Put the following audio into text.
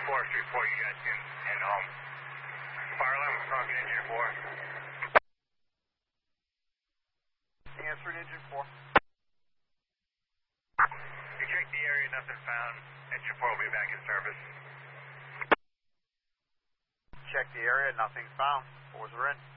Forestry 4, you guys can head home. Fire alarm was wrong, engine 4. Answering engine 4. You checked the area, nothing found. Engine 4 will be back in service. Check the area, nothing found. 4s are in.